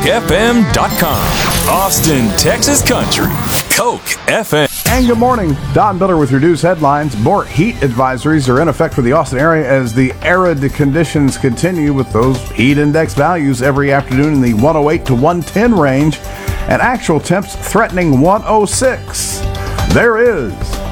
CokeFM.com. Austin, Texas Country. Coke FM. And good morning. Don Miller with your news headlines. More heat advisories are in effect for the Austin area as the arid conditions continue, with those heat index values every afternoon in the 108 to 110 range and actual temps threatening 106. There is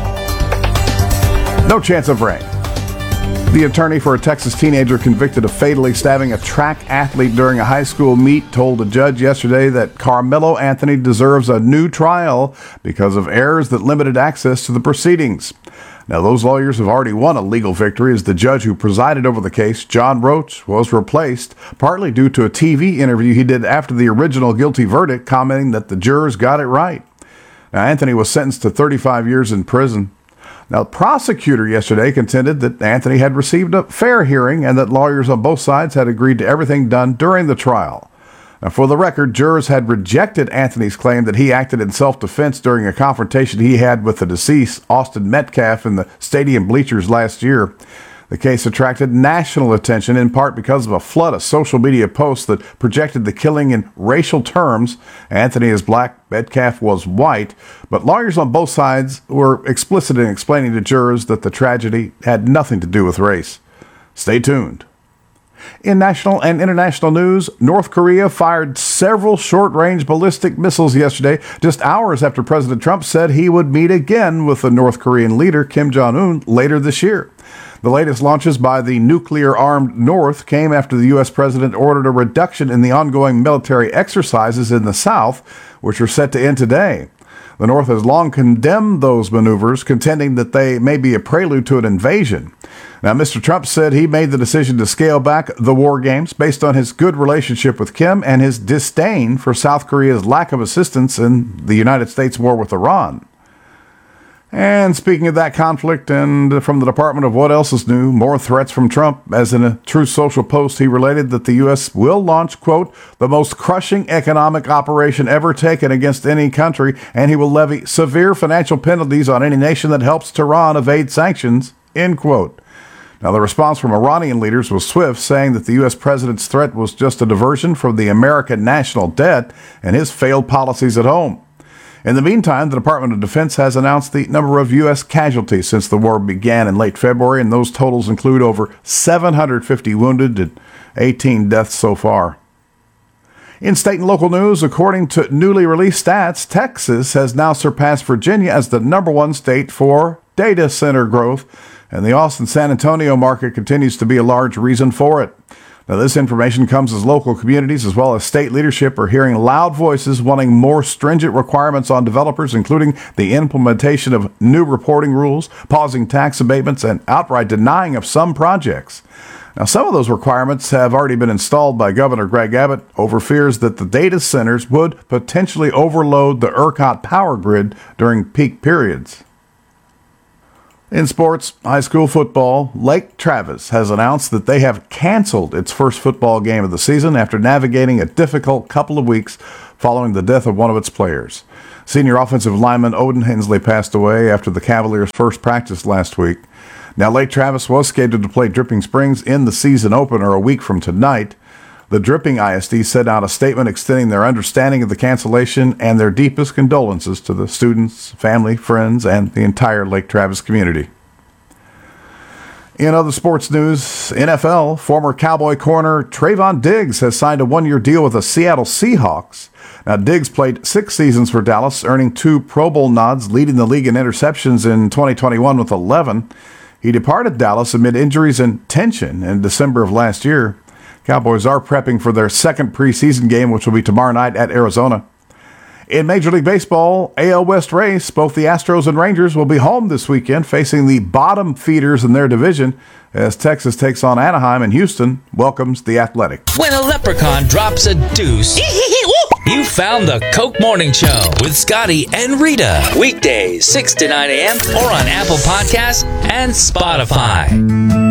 no chance of rain. The attorney for a Texas teenager convicted of fatally stabbing a track athlete during a high school meet told a judge yesterday that Carmelo Anthony deserves a new trial because of errors that limited access to the proceedings. Now, those lawyers have already won a legal victory, as the judge who presided over the case, John Roach, was replaced, partly due to a TV interview he did after the original guilty verdict, commenting that the jurors got it right. Now, Anthony was sentenced to 35 years in prison. Now, the prosecutor yesterday contended that Anthony had received a fair hearing and that lawyers on both sides had agreed to everything done during the trial. Now, for the record, jurors had rejected Anthony's claim that he acted in self-defense during a confrontation he had with the deceased, Austin Metcalf, in the stadium bleachers last year. The case attracted national attention in part because of a flood of social media posts that projected the killing in racial terms. Anthony is black, Metcalf was white, but lawyers on both sides were explicit in explaining to jurors that the tragedy had nothing to do with race. Stay tuned. In national and international news, North Korea fired several short-range ballistic missiles yesterday, just hours after President Trump said he would meet again with the North Korean leader, Kim Jong-un, later this year. The latest launches by the nuclear-armed North came after the U.S. president ordered a reduction in the ongoing military exercises in the South, which are set to end today. The North has long condemned those maneuvers, contending that they may be a prelude to an invasion. Now, Mr. Trump said he made the decision to scale back the war games based on his good relationship with Kim and his disdain for South Korea's lack of assistance in the United States' war with Iran. And speaking of that conflict, and from the Department of What Else Is New, more threats from Trump, as in a Truth Social post he related that the U.S. will launch, quote, the most crushing economic operation ever taken against any country, and he will levy severe financial penalties on any nation that helps Tehran evade sanctions, end quote. Now, the response from Iranian leaders was swift, saying that the U.S. president's threat was just a diversion from the American national debt and his failed policies at home. In the meantime, the Department of Defense has announced the number of U.S. casualties since the war began in late February, and those totals include over 750 wounded and 18 deaths so far. In state and local news, according to newly released stats, Texas has now surpassed Virginia as the number one state for data center growth, and the Austin-San Antonio market continues to be a large reason for it. Now, this information comes as local communities as well as state leadership are hearing loud voices wanting more stringent requirements on developers, including the implementation of new reporting rules, pausing tax abatements, and outright denying of some projects. Now, some of those requirements have already been installed by Governor Greg Abbott over fears that the data centers would potentially overload the ERCOT power grid during peak periods. In sports, high school football, Lake Travis has announced that they have canceled its first football game of the season after navigating a difficult couple of weeks following the death of one of its players. Senior offensive lineman Odin Hensley passed away after the Cavaliers' first practice last week. Now, Lake Travis was scheduled to play Dripping Springs in the season opener a week from tonight. The Dripping ISD sent out a statement extending their understanding of the cancellation and their deepest condolences to the students, family, friends, and the entire Lake Travis community. In other sports news, NFL, former Cowboy corner Trayvon Diggs has signed a one-year deal with the Seattle Seahawks. Now, Diggs played 6 seasons for Dallas, earning 2 Pro Bowl nods, leading the league in interceptions in 2021 with 11. He departed Dallas amid injuries and tension in December of last year. Cowboys are prepping for their second preseason game, which will be tomorrow night at Arizona. In Major League Baseball, AL West race, both the Astros and Rangers will be home this weekend, facing the bottom feeders in their division as Texas takes on Anaheim and Houston welcomes the Athletic. When a leprechaun drops a deuce, you found the Coke Morning Show with Scotty and Rita. Weekdays, 6 to 9 a.m. or on Apple Podcasts and Spotify.